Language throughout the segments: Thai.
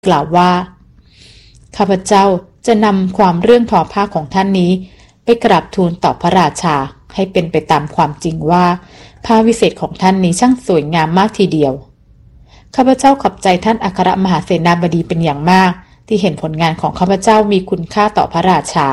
กล่าวว่าข้าพเจ้าจะนำความเรื่องทอผ้าของท่านนี้ไปกราบทูลต่อพระราชาให้เป็นไปตามความจริงว่าผ้าวิเศษของท่านนี้ช่างสวยงามมากทีเดียวข้าพเจ้าขอบใจท่านอัครมหาเสนาบดีเป็นอย่างมากที่เห็นผลงานของข้าพเจ้ามีคุณค่าต่อพระราชา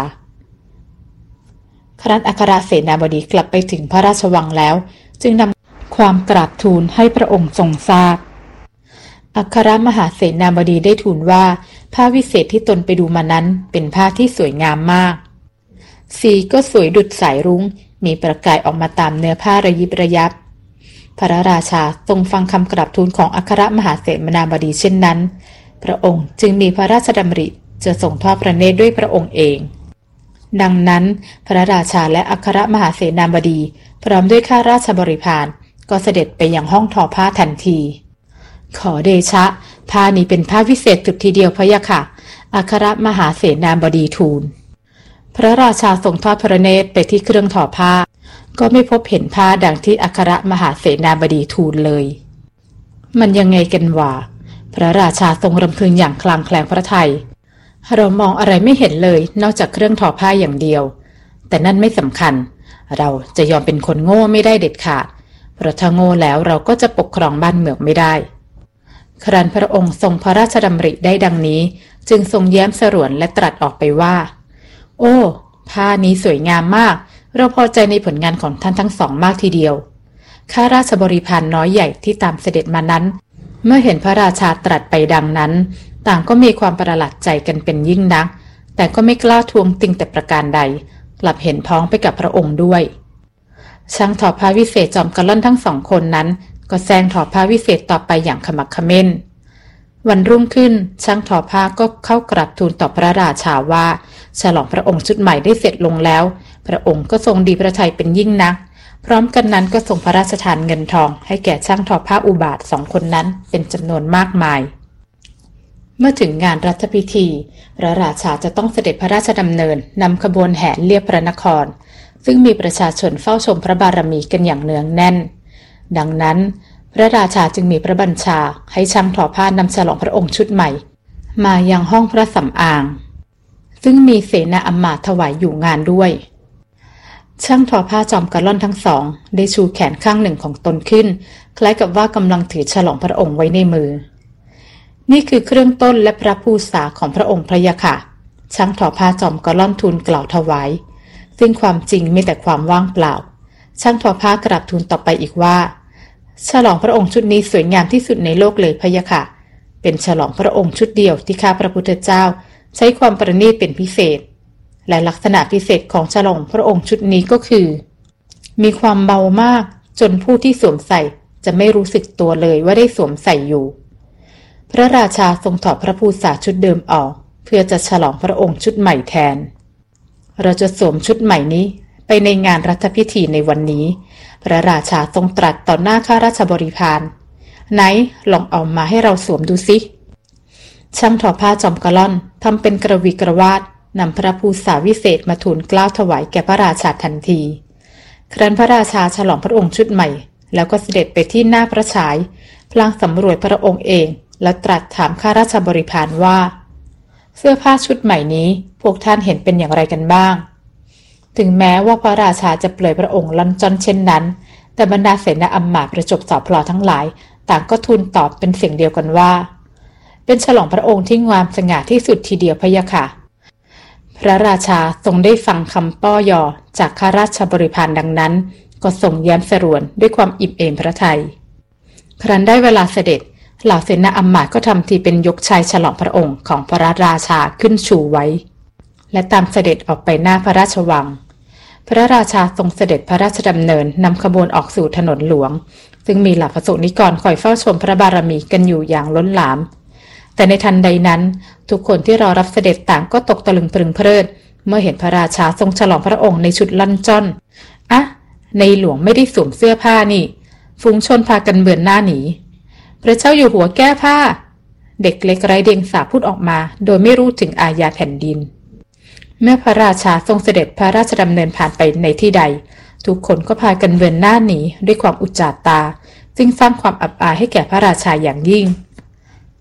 ครั้นอัครเสนาบดีกลับไปถึงพระราชวังแล้วจึงนำความกราบทูลให้พระองค์ทรงทราบอัครมหาเสนาบดีได้ทูลว่าผ้าวิเศษที่ตนไปดูมานั้นเป็นผ้าที่สวยงามมากสีก็สวยดุจสายรุ้งมีประกายออกมาตามเนื้อผ้าระยิบระยับพระราชาทรงฟังคำกราบทูลของอัครมหาเสนาบดีเช่นนั้นพระองค์จึงมีพระราชดำริจะทรงทอดพระเนตรด้วยพระองค์เองดังนั้นพระราชาและอัครมหาเสนาบดีพร้อมด้วยข้าราชบริพารก็เสด็จไปยังห้องทอผ้าทันทีขอเดชะผ้านี้เป็นผ้าวิเศษจุดทีเดียวพะยะค่ะอัครมหาเสนาบดีทูลพระราชาทรงทอดพระเนตรไปที่เครื่องทอผ้าก็ไม่พบเห็นผ้าดังที่อัครมหาเสนาบดีทูลเลยมันยังไงกันวะพระราชาทรงรำพึงอย่างคลางแคลงพระทัยเรามองอะไรไม่เห็นเลยนอกจากเครื่องทอผ้าอย่างเดียวแต่นั่นไม่สำคัญเราจะยอมเป็นคนโง่ไม่ได้เด็ดขาดเพราะถ้าโง่แล้วเราก็จะปกครองบ้านเมืองไม่ได้ครั้นพระองค์ทรงพระราชดำริได้ดังนี้จึงทรงแย้มสรวนและตรัสออกไปว่าโอ้ผ้านี้สวยงามมากเราพอใจในผลงานของท่านทั้งสองมากทีเดียวข้าราชบริพารน้อยใหญ่ที่ตามเสด็จมานั้นเมื่อเห็นพระราชาตรัสไปดังนั้นต่างก็มีความประหลาดใจกันเป็นยิ่งนักแต่ก็ไม่กล้าทวงติงแต่ประการใดกลับเห็นพ้องไปกับพระองค์ด้วยช่างทอผ้าวิเศษจอมกะล่อนทั้งสองคนนั้นก็แซงทอผ้าวิเศษต่อไปอย่างขมักเขม้นวันรุ่งขึ้นช่างทอผ้าก็เข้ากราบทูลต่อพระราชาว่าฉลองพระองค์ชุดใหม่ได้เสร็จลงแล้วพระองค์ก็ทรงดีพระทัยเป็นยิ่งนักพร้อมกันนั้นก็ทรงพระราชทานเงินทองให้แก่ช่างทอผ้าอุบาทสองคนนั้นเป็นจำนวนมากมายเมื่อถึงงานรัฐพิธีพระราชาจะต้องเสด็จพระราชดำเนินนำขบวนแห่เลียบพระนครซึ่งมีประชาชนเฝ้าชมพระบารมีกันอย่างเนืองแน่นดังนั้นพระราชาจึงมีพระบัญชาให้ช่างทอผ้านำฉลองพระองค์ชุดใหม่มายังห้องพระสำอางซึ่งมีเสนาอำมาตย์ถวายอยู่งานด้วยช่างทอผ้าจอมกะล่อนทั้งสองได้ชูแขนข้างหนึ่งของตนขึ้นคล้ายกับว่ากำลังถือฉลองพระองค์ไว้ในมือนี่คือเครื่องต้นและพระภูษาของพระองค์พระยะค่ะช่างทอผ้าจอมกะล่อนทูลกล่าวถวายซึ่งความจริงมีแต่ความว่างเปล่าช่างทอผ้ากราบทูลต่อไปอีกว่าฉลองพระองค์ชุดนี้สวยงามที่สุดในโลกเลยพะยะค่ะเป็นฉลองพระองค์ชุดเดียวที่ข้าพระพุทธเจ้าใช้ความประณีตเป็นพิเศษและลักษณะพิเศษของฉลองพระองค์ชุดนี้ก็คือมีความเบามากจนผู้ที่สวมใส่จะไม่รู้สึกตัวเลยว่าได้สวมใส่อยู่พระราชาทรงถอดพระภูษาชุดเดิมออกเพื่อจะฉลองพระองค์ชุดใหม่แทนเราจะสวมชุดใหม่นี้ไปในงานรัฐพิธีในวันนี้พระราชาทรงตรัสต่อหน้าข้าราชบริพารไหนลองเอามาให้เราสวมดูสิช่างทอผ้าจอมกะล่อนทำเป็นกระวิกระวาดนำพระภูษาวิเศษมาทูลเกล้าถวายแก่พระราชาทันทีครั้นพระราชาฉลองพระองค์ชุดใหม่แล้วก็เสด็จไปที่หน้าพระฉายพลางสำรวจพระองค์เองแล้วตรัสถามข้าราชบริพารว่าเสื้อผ้าชุดใหม่นี้พวกท่านเห็นเป็นอย่างไรกันบ้างถึงแม้ว่าพระราชาจะเปลยพระองค์ล่อนจ้อนเช่นนั้นแต่บรรดาเสนาอำมาตย์ประจบสอบพลอทั้งหลายต่างก็ทูลตอบเป็นเสียงเดียวกันว่าเป็นฉลองพระองค์ที่งามสง่าที่สุดทีเดียวพะยะค่ะพระราชาทรงได้ฟังคำป้อยอจากข้าราชบริพารดังนั้นก็ทรงแย้มสรวนด้วยความอิ่มเอมพระทัยครั้นได้เวลาเสด็จเหล่าเสนาอำมาตย์ก็ทำทีเป็นยกชายฉลองพระองค์ของพระราชาขึ้นชูไว้และตามเสด็จออกไปหน้าพระราชวังพระราชาทรงเสด็จพระราชดำเนินนำขบวนออกสู่ถนนหลวงซึ่งมีเหล่าพระสงฆ์นิกรคอยเฝ้าชมพระบารมีกันอยู่อย่างล้นหลามแต่ในทันใดนั้นทุกคนที่รอรับเสด็จต่างก็ตกตะลึงพรึงเพลิดเมื่อเห็นพระราชาทรงฉลองพระองค์ในชุดล่อนจ้อนอะในหลวงไม่ได้สวมเสื้อผ้านี่ฝูงชนพากันเบือนหน้าหนีพระเจ้าอยู่หัวแก้ผ้าเด็กเล็กไร้เดียงสาพูดออกมาโดยไม่รู้ถึงอาญาแผ่นดินเมื่อพระราชาทรงเสด็จพระราชดำเนินผ่านไปในที่ใดทุกคนก็พากันเบือนหน้าหนีด้วยความอุจจาตาซึ่งสร้างความอับอายให้แก่พระราชาอย่างยิ่ง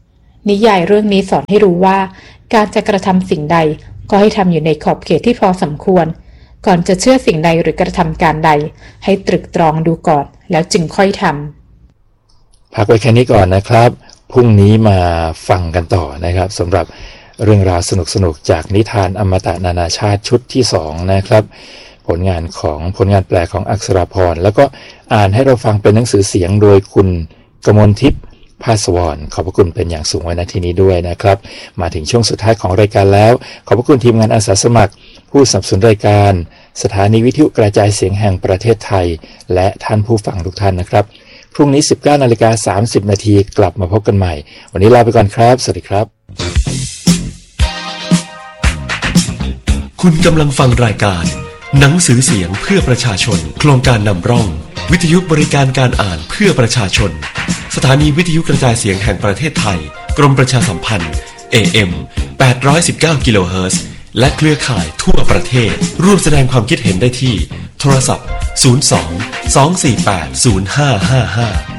นิยายเรื่องนี้สอนให้รู้ว่าการจะกระทำสิ่งใดก็ให้ทำอยู่ในขอบเขตที่พอสมควรก่อนจะเชื่อสิ่งใดหรือกระทำการใดให้ตรึกตรองดูก่อนแล้วจึงค่อยทำพักไว้แค่นี้ก่อนนะครับพรุ่งนี้มาฟังกันต่อนะครับสำหรับเรื่องราวสนุกๆจากนิทานอมตะนานาชาติชุดที่2นะครับผลงานแปลของอักษราพรแล้วก็อ่านให้เราฟังเป็นหนังสือเสียงโดยคุณกมลทิพย์ภาสวรขอบพระคุณเป็นอย่างสูงไว้ณที่นี้ด้วยนะครับมาถึงช่วงสุดท้ายของรายการแล้วขอบพระคุณทีมงานอาสาสมัครผู้สนับสนุนรายการสถานีวิทยุกระจายเสียงแห่งประเทศไทยและท่านผู้ฟังทุกท่านนะครับพรุ่งนี้ 19:30 น.กลับมาพบกันใหม่วันนี้ลาไปก่อนครับสวัสดีครับคุณกำลังฟังรายการหนังสือเสียงเพื่อประชาชนโครงการนำร่องวิทยุบริการการอ่านเพื่อประชาชนสถานีวิทยุกระจายเสียงแห่งประเทศไทยกรมประชาสัมพันธ์ AM 819 กิโลเฮิรตซ์และเครือข่ายทั่วประเทศร่วมแสดงความคิดเห็นได้ที่โทรศัพท์ 02 248 0555